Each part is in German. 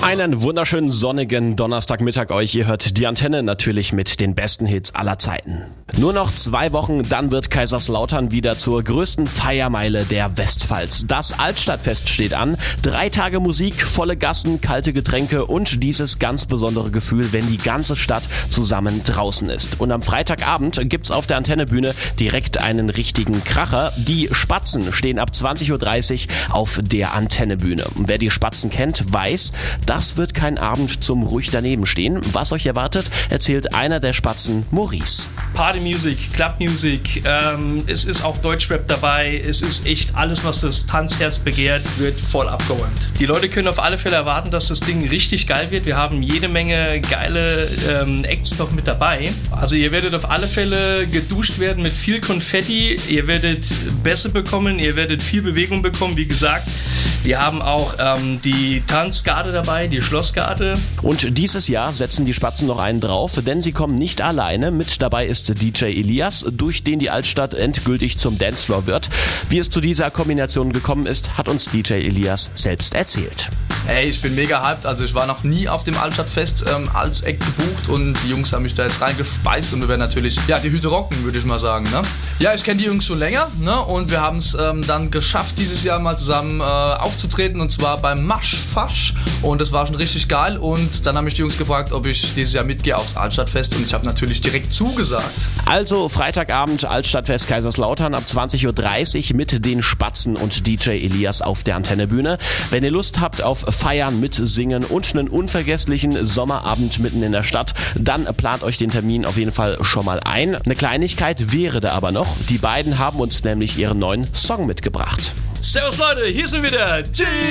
Einen wunderschönen sonnigen Donnerstagmittag euch. Ihr hört die Antenne natürlich mit den besten Hits aller Zeiten. Nur noch 2 Wochen, dann wird Kaiserslautern wieder zur größten Feiermeile der Westpfalz. Das Altstadtfest steht an. 3 Tage Musik, volle Gassen, kalte Getränke und dieses ganz besondere Gefühl, wenn die ganze Stadt zusammen draußen ist. Und am Freitagabend gibt's auf der Antennebühne direkt einen richtigen Kracher. Die Spatzen stehen ab 20.30 Uhr auf der Antennebühne. Und wer die Spatzen kennt, weiß, das wird kein Abend zum ruhig daneben stehen. Was euch erwartet, erzählt einer der Spatzen, Maurice. Partymusik, Clubmusik, es ist auch Deutschrap dabei, es ist echt alles, was das Tanzherz begehrt, wird voll abgeräumt. Die Leute können auf alle Fälle erwarten, dass das Ding richtig geil wird. Wir haben jede Menge geile Acts noch mit dabei. Also ihr werdet auf alle Fälle geduscht werden mit viel Konfetti, ihr werdet Bässe bekommen, ihr werdet viel Bewegung bekommen, wie gesagt. Wir haben auch die Tanzgarde dabei, die Schlossgarde. Und dieses Jahr setzen die Spatzen noch einen drauf, denn sie kommen nicht alleine. Mit dabei ist DJ Elias, durch den die Altstadt endgültig zum Dancefloor wird. Wie es zu dieser Kombination gekommen ist, hat uns DJ Elias selbst erzählt. Hey, ich bin mega hyped, also ich war noch nie auf dem Altstadtfest als Act gebucht und die Jungs haben mich da jetzt reingespeist und wir werden natürlich die Hüte rocken, würde ich mal sagen. Ne? Ja, ich kenne die Jungs schon länger, ne? Und wir haben es dann geschafft, dieses Jahr mal zusammen aufzutreten und zwar beim Maschfasch und das war schon richtig geil und dann haben mich die Jungs gefragt, ob ich dieses Jahr mitgehe aufs Altstadtfest und ich habe natürlich direkt zugesagt. Also Freitagabend Altstadtfest Kaiserslautern ab 20.30 Uhr mit den Spatzen und DJ Elias auf der Antennebühne. Wenn ihr Lust habt auf Feiern mit Singen und einen unvergesslichen Sommerabend mitten in der Stadt, dann plant euch den Termin auf jeden Fall schon mal ein. Eine Kleinigkeit wäre da aber noch. Die beiden haben uns nämlich ihren neuen Song mitgebracht. Servus Leute, hier sind wieder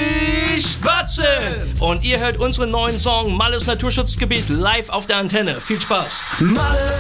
die Spatzen und ihr hört unseren neuen Song Malles Naturschutzgebiet live auf der Antenne. Viel Spaß! Malle